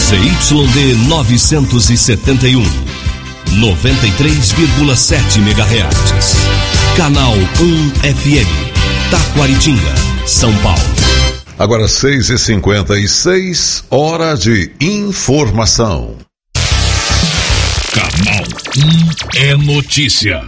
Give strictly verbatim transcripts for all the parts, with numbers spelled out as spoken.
Z Y D novecentos e setenta e um, noventa e três vírgula sete megahertz. Canal um F M, Taquaritinga, São Paulo. Agora seis e cinquenta e seis, hora de informação. Canal um é notícia.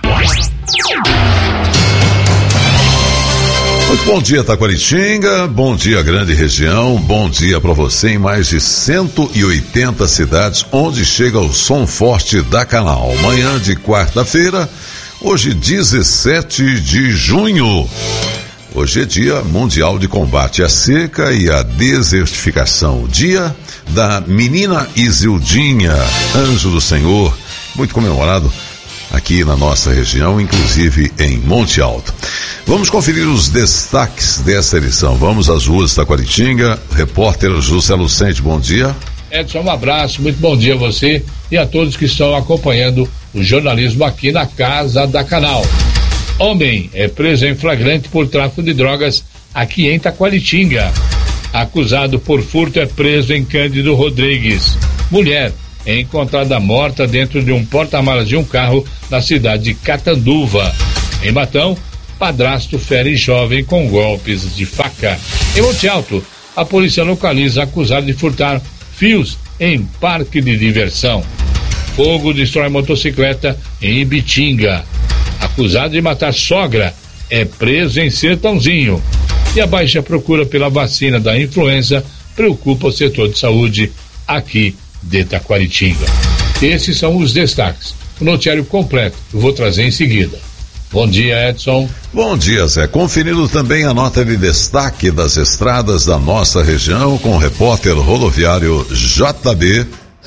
Muito bom dia, Taquaritinga, bom dia, grande região, bom dia para você em mais de cento e oitenta cidades onde chega o som forte da Canal. Manhã de quarta-feira, hoje dezessete de junho. Hoje é Dia Mundial de Combate à Seca e à Desertificação. Dia da Menina Isildinha, Anjo do Senhor, muito comemorado aqui na nossa região, inclusive em Monte Alto. Vamos conferir os destaques dessa edição. Vamos às ruas da Taquaritinga. Repórter José Lucente, bom dia. Edson, um abraço, muito bom dia a você e a todos que estão acompanhando o jornalismo aqui na Casa da Canal. Homem é preso em flagrante por tráfico de drogas aqui em Taquaritinga. Acusado por furto é preso em Cândido Rodrigues. Mulher é encontrada morta dentro de um porta-malas de um carro na cidade de Catanduva. Em Matão, padrasto fere jovem com golpes de faca. Em Monte Alto, a polícia localiza acusado de furtar fios em parque de diversão. Fogo destrói motocicleta em Ibitinga. Acusado de matar sogra é preso em Sertãozinho. E a baixa procura pela vacina da influenza preocupa o setor de saúde aqui de Taquaritinga. Esses são os destaques. O noticiário completo eu vou trazer em seguida. Bom dia, Edson. Bom dia, Zé. Conferindo também a nota de destaque das estradas da nossa região com o repórter rodoviário J B.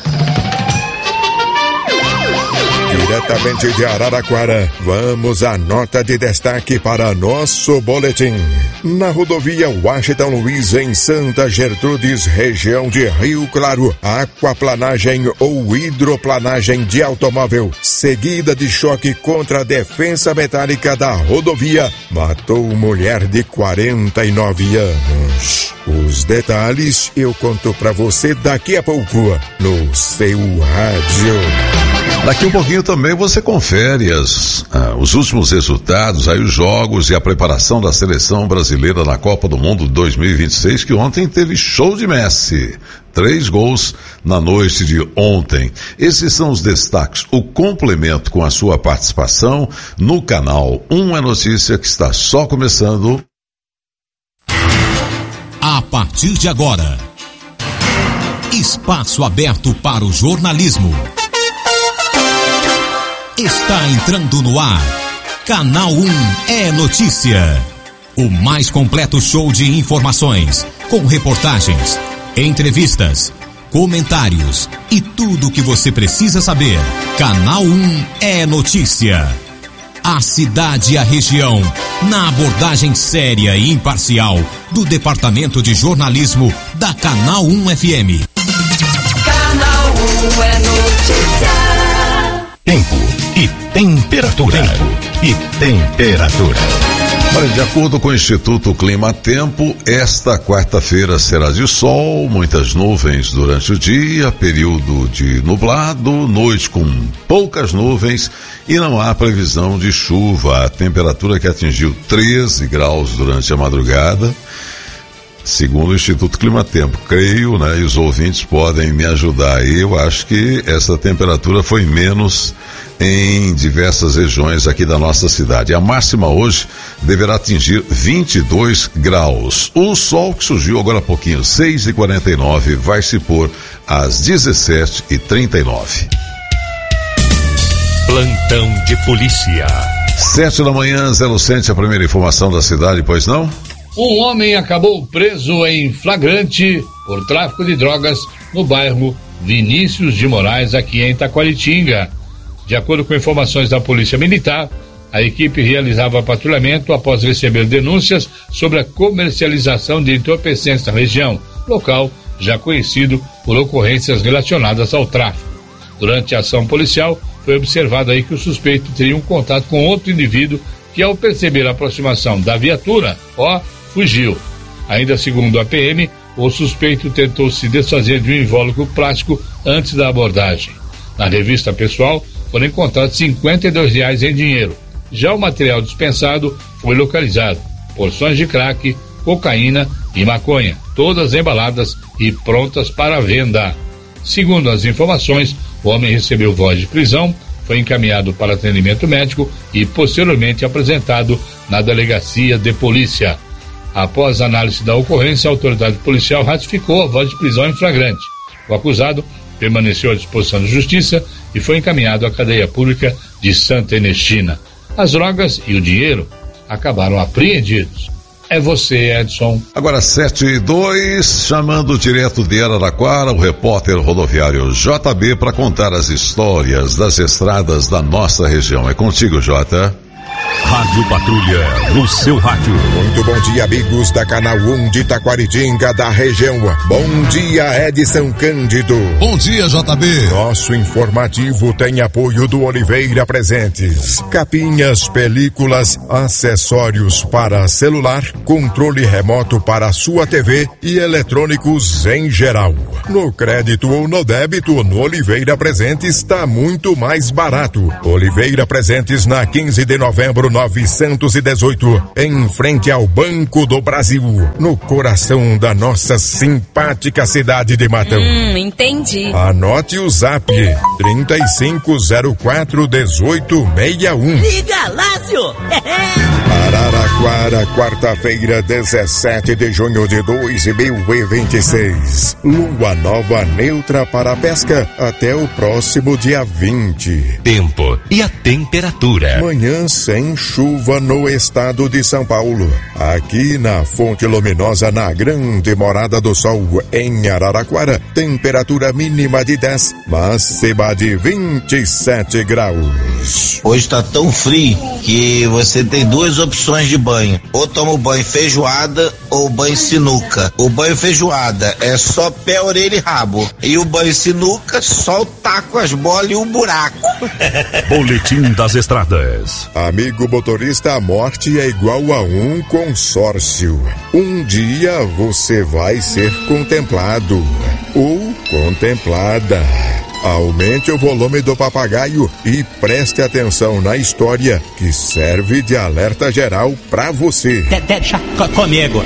Diretamente de Araraquara, vamos à nota de destaque para nosso boletim. Na rodovia Washington Luiz, em Santa Gertrudes, região de Rio Claro, aquaplanagem ou hidroplanagem de automóvel, seguida de choque contra a defensa metálica da rodovia, matou mulher de quarenta e nove anos. Os detalhes eu conto pra você daqui a pouco no seu rádio. Daqui um pouquinho também você confere as, ah, os últimos resultados, aí os jogos e a preparação da seleção brasileira na Copa do Mundo dois mil e vinte e seis, que ontem teve show de Messi. Três gols na noite de ontem. Esses são os destaques, o complemento com a sua participação no canal um é Notícia, que está só começando. A partir de agora, espaço aberto para o jornalismo. Está entrando no ar, Canal um é Notícia. O mais completo show de informações, com reportagens, entrevistas, comentários e tudo o que você precisa saber. Canal um é Notícia. A cidade e a região, na abordagem séria e imparcial do Departamento de Jornalismo da Canal um F M. Canal um é Notícia. Tempo e temperatura. Tempo e temperatura. Olha, de acordo com o Instituto Clima Tempo, esta quarta-feira será de sol, muitas nuvens durante o dia, período de nublado, noite com poucas nuvens e não há previsão de chuva. A temperatura que atingiu treze graus durante a madrugada, segundo o Instituto Clima Tempo, creio, né, e os ouvintes podem me ajudar. Eu acho que essa temperatura foi menos em diversas regiões aqui da nossa cidade. A máxima hoje deverá atingir vinte e dois graus. O sol que surgiu agora há pouquinho, seis e quarenta e nove, vai se pôr às dezessete e trinta e nove. Plantão de polícia. Sete da manhã, Zé Lucente, a primeira informação da cidade, pois não? Um homem acabou preso em flagrante por tráfico de drogas no bairro Vinícius de Moraes, aqui em Taquaritinga. De acordo com informações da Polícia Militar, a equipe realizava patrulhamento após receber denúncias sobre a comercialização de entorpecentes na região, local já conhecido por ocorrências relacionadas ao tráfico. Durante a ação policial, foi observado aí que o suspeito teria um contato com outro indivíduo que, ao perceber a aproximação da viatura, ó, fugiu. Ainda segundo a P M, o suspeito tentou se desfazer de um invólucro plástico antes da abordagem. Na revista pessoal foram encontrados cinquenta e dois reais em dinheiro. Já o material dispensado foi localizado: porções de crack, cocaína e maconha, todas embaladas e prontas para venda. Segundo as informações, o homem recebeu voz de prisão, foi encaminhado para atendimento médico e posteriormente apresentado na delegacia de polícia. Após a análise da ocorrência, a autoridade policial ratificou a voz de prisão em flagrante. O acusado permaneceu à disposição da justiça e foi encaminhado à cadeia pública de Santa Ernestina. As drogas e o dinheiro acabaram apreendidos. É você, Edson. Agora sete e dois, chamando direto de Araraquara, o repórter rodoviário J B para contar as histórias das estradas da nossa região. É contigo, Jota. Rádio Patrulha, no seu rádio. Muito bom dia, amigos da Canal um de Taquaritinga, da região. Bom dia, Edson Cândido. Bom dia, J B. Nosso informativo tem apoio do Oliveira Presentes. Capinhas, películas, acessórios para celular, controle remoto para sua T V e eletrônicos em geral. No crédito ou no débito, no Oliveira Presentes está muito mais barato. Oliveira Presentes na quinze de novembro novecentos e dezoito, em frente ao Banco do Brasil, no coração da nossa simpática cidade de Matão. Hum, entendi. Anote o zap trinta e cinco zero quatro dezoito sessenta e um. Liga, Lácio! Araraquara, quarta-feira, dezessete de junho de dois mil e vinte e seis. Lua nova neutra para a pesca até o próximo dia vinte. Tempo e a temperatura. Manhã sem chuva no estado de São Paulo. Aqui na Fonte Luminosa, na Grande Morada do Sol, em Araraquara, temperatura mínima de dez, máxima de vinte e sete graus. Hoje tá tão frio que você tem duas opções de banho: ou toma o banho feijoada ou banho sinuca. O banho feijoada é só pé, orelha e rabo, e o banho sinuca só o taco, as bolas e o buraco. Boletim das estradas. Amigo motorista, a morte é igual a um consórcio. Um dia você vai ser contemplado ou contemplada. Aumente o volume do papagaio e preste atenção na história que serve de alerta geral pra você. De, deixa comigo.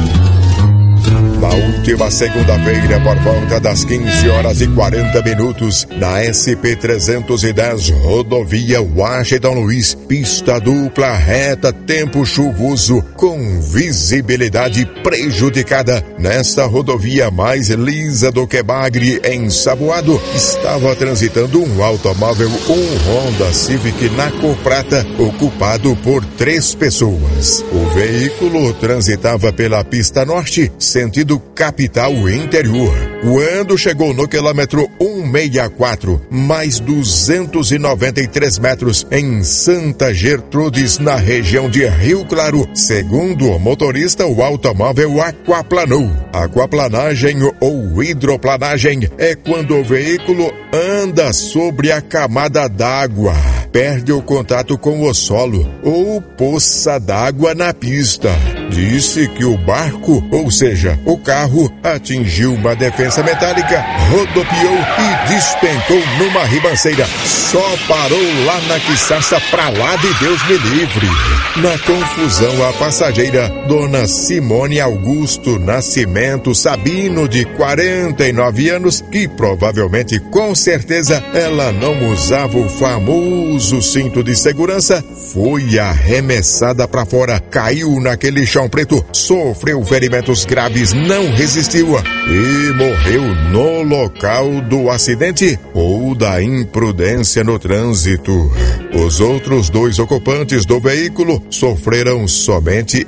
Na última segunda-feira, por volta das quinze horas e quarenta minutos, na S P trezentos e dez, rodovia Washington Luiz, pista dupla reta, tempo chuvoso, com visibilidade prejudicada. Nesta rodovia mais lisa do que bagre, ensaboado, estava transitando um automóvel, um Honda Civic na cor prata, ocupado por três pessoas. O veículo transitava pela pista norte, sentido capital interior. Quando chegou no quilômetro cento e sessenta e quatro, mais duzentos e noventa e três metros, em Santa Gertrudes, na região de Rio Claro, segundo o motorista, o automóvel aquaplanou. Aquaplanagem ou hidroplanagem é quando o veículo anda sobre a camada d'água, perde o contato com o solo ou poça d'água na pista. Disse que o barco, ou seja, o carro, atingiu uma defensa metálica, rodopiou e despencou numa ribanceira. Só parou lá na quiçaça, pra lá de Deus me livre. Na confusão, a passageira, dona Simone Augusto Nascimento Sabino, de quarenta e nove anos, que provavelmente, com certeza, ela não usava o famoso cinto de segurança, foi arremessada pra fora, caiu naquele chão preto, sofreu ferimentos graves, não resistiu e morreu no local do acidente ou da imprudência no trânsito. Os outros dois ocupantes do veículo sofreram somente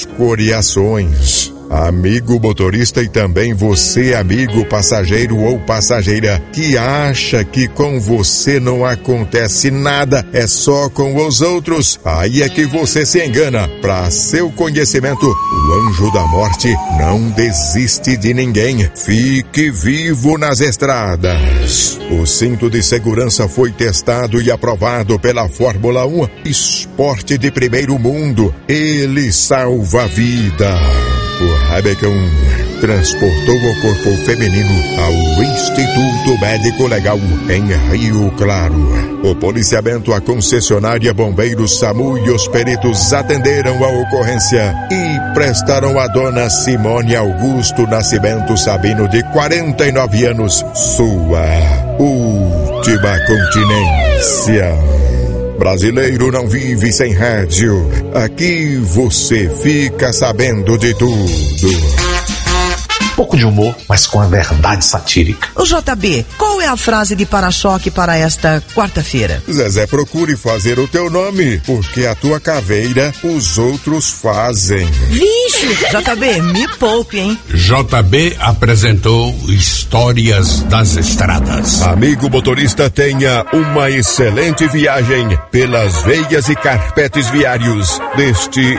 escoriações. Amigo motorista e também você, amigo passageiro ou passageira, que acha que com você não acontece nada, é só com os outros, aí é que você se engana. Para seu conhecimento, o anjo da morte não desiste de ninguém. Fique vivo nas estradas. O cinto de segurança foi testado e aprovado pela Fórmula um, esporte de primeiro mundo. Ele salva a vida. o Rabecão transportou o corpo feminino ao Instituto Médico Legal em Rio Claro. O policiamento, a concessionária, bombeiros, SAMU e os peritos atenderam a ocorrência e prestaram a dona Simone Augusto Nascimento Sabino, de quarenta e nove anos, sua última continência. Brasileiro não vive sem rádio. Aqui você fica sabendo de tudo. Pouco de humor, mas com a verdade satírica. O J B, qual é a frase de para-choque para esta quarta-feira? Zezé, procure fazer o teu nome, porque a tua caveira os outros fazem. Vixe, J B, me poupe, hein? J B apresentou Histórias das Estradas. Amigo motorista, tenha uma excelente viagem pelas veias e carpetes viários deste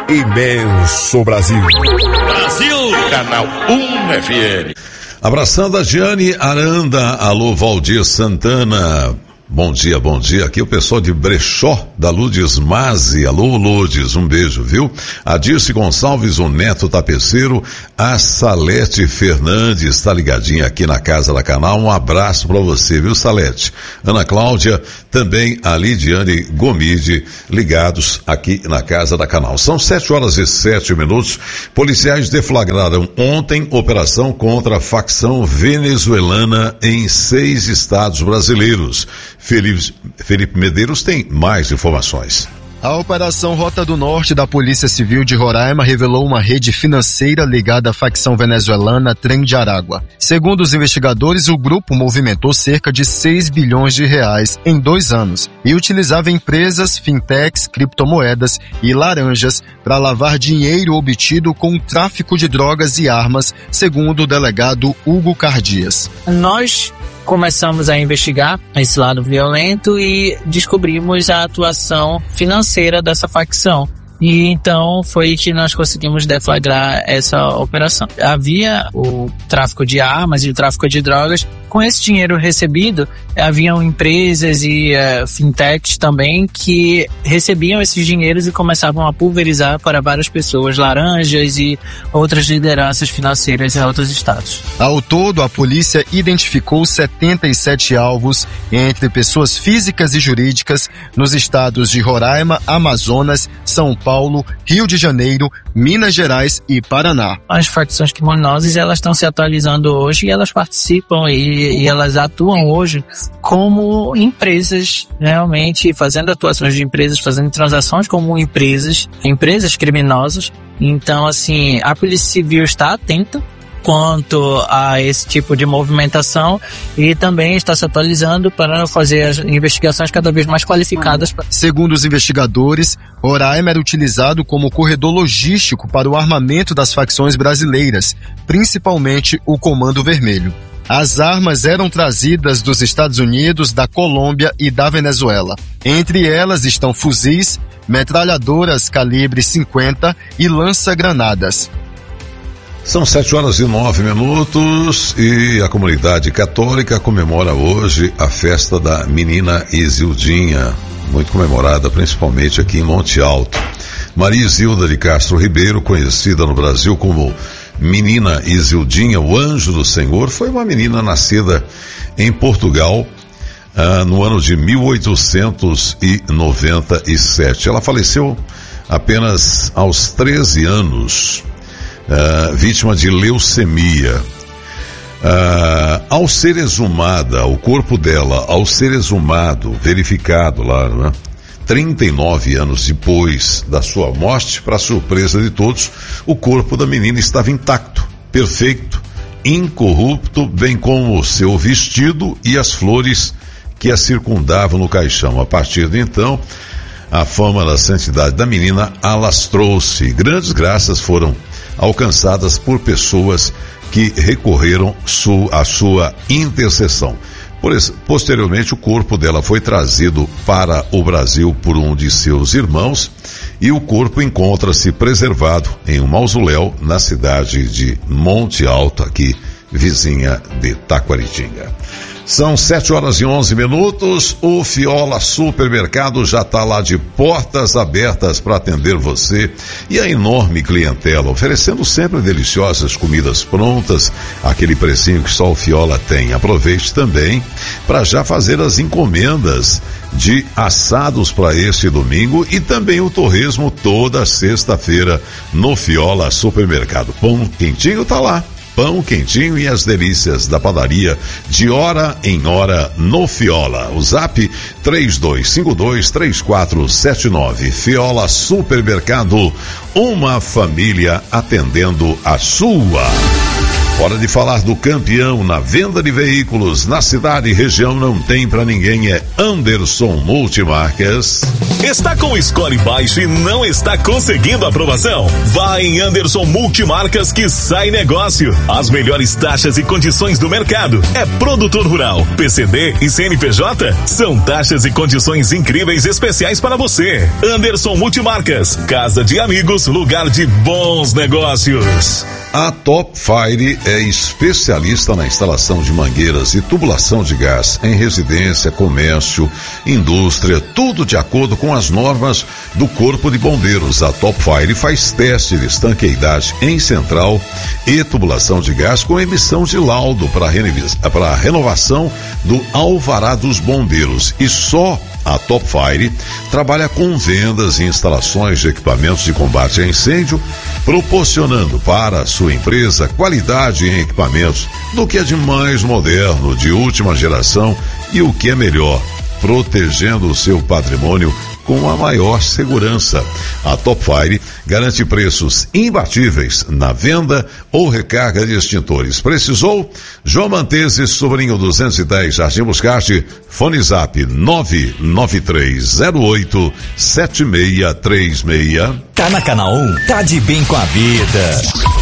imenso Brasil. Brasil! Canal um F M. Abraçando a Giane Aranda, alô Valdir Santana. Bom dia, bom dia. Aqui o pessoal de Brechó, da Lourdes Mazzi. Alô, Lourdes, um beijo, viu? A Dirce Gonçalves, o Neto Tapeceiro. A Salete Fernandes, tá ligadinha aqui na Casa da Canal. Um abraço pra você, viu, Salete? Ana Cláudia, também a Lidiane Gomide, ligados aqui na Casa da Canal. São sete horas e sete minutos. Policiais deflagraram ontem operação contra a facção venezuelana em seis estados brasileiros. Felipe, Felipe Medeiros tem mais informações. A Operação Rota do Norte da Polícia Civil de Roraima revelou uma rede financeira ligada à facção venezuelana Trem de Aragua. Segundo os investigadores, o grupo movimentou cerca de seis bilhões de reais em dois anos e utilizava empresas, fintechs, criptomoedas e laranjas para lavar dinheiro obtido com o tráfico de drogas e armas, segundo o delegado Hugo Cardias. Nós começamos a investigar esse lado violento e descobrimos a atuação financeira dessa facção. E então foi que nós conseguimos deflagrar essa operação. Havia o tráfico de armas e o tráfico de drogas. Com esse dinheiro recebido, haviam empresas e uh, fintechs também que recebiam esses dinheiros e começavam a pulverizar para várias pessoas, laranjas e outras lideranças financeiras em outros estados. Ao todo, a polícia identificou setenta e sete alvos entre pessoas físicas e jurídicas nos estados de Roraima, Amazonas, São Paulo, Rio de Janeiro, Minas Gerais e Paraná. As facções criminosas, elas estão se atualizando hoje e elas participam e, e elas atuam hoje como empresas, realmente fazendo atuações de empresas, fazendo transações como empresas, empresas criminosas. Então, assim, a Polícia Civil está atenta quanto a esse tipo de movimentação e também está se atualizando para fazer as investigações cada vez mais qualificadas. Segundo os investigadores, Roraima era utilizado como corredor logístico para o armamento das facções brasileiras, principalmente o Comando Vermelho. As armas eram trazidas dos Estados Unidos, da Colômbia e da Venezuela. Entre elas estão fuzis, metralhadoras calibre cinquenta e lança-granadas. São sete horas e nove minutos e a comunidade católica comemora hoje a festa da menina Isildinha, muito comemorada principalmente aqui em Monte Alto. Maria Isilda de Castro Ribeiro, conhecida no Brasil como Menina Isildinha, o anjo do Senhor, foi uma menina nascida em Portugal ah, no ano de mil oitocentos e noventa e sete. Ela faleceu apenas aos treze anos. Uh, vítima de leucemia. Uh, ao ser exumada, o corpo dela, ao ser exumado, verificado lá, né, trinta e nove anos depois da sua morte, para surpresa de todos, o corpo da menina estava intacto, perfeito, incorrupto, bem como o seu vestido e as flores que a circundavam no caixão. A partir de então, a fama da santidade da menina alastrou-se. Grandes graças foram alcançadas por pessoas que recorreram su, à sua intercessão. Por isso, posteriormente, o corpo dela foi trazido para o Brasil por um de seus irmãos e o corpo encontra-se preservado em um mausoléu na cidade de Monte Alto, aqui vizinha de Taquaritinga. São sete horas e onze minutos, o Fiola Supermercado já está lá de portas abertas para atender você e a enorme clientela, oferecendo sempre deliciosas comidas prontas, aquele precinho que só o Fiola tem. Aproveite também para já fazer as encomendas de assados para este domingo e também o torresmo toda sexta-feira no Fiola Supermercado. Pão quentinho tá lá. Pão quentinho e as delícias da padaria de hora em hora no Fiola. O zap três dois cinco dois três quatro sete nove. Fiola Supermercado, uma família atendendo a sua. Hora de falar do campeão na venda de veículos na cidade e região, não tem pra ninguém, é Anderson Multimarcas. Está com o score baixo e não está conseguindo aprovação? Vá em Anderson Multimarcas que sai negócio. As melhores taxas e condições do mercado. É produtor rural, P C D e C N P J? São taxas e condições incríveis especiais para você. Anderson Multimarcas, casa de amigos, lugar de bons negócios. A Top Fire é especialista na instalação de mangueiras e tubulação de gás em residência, comércio, indústria, tudo de acordo com as normas do Corpo de Bombeiros. A Top Fire faz teste de estanqueidade em central e tubulação de gás com emissão de laudo para a renovação do alvará dos bombeiros. E só a Top Fire trabalha com vendas e instalações de equipamentos de combate a incêndio, proporcionando para a sua empresa qualidade em equipamentos do que é de mais moderno, de última geração e o que é melhor, protegendo o seu patrimônio com a maior segurança. A Top Fire garante preços imbatíveis na venda ou recarga de extintores. Precisou? João Mantese, Sobrinho duzentos e dez, Jardim Buscarte, fone zap nove nove três zero oito sete seis três seis. Tá na Canal um, tá de bem com a vida.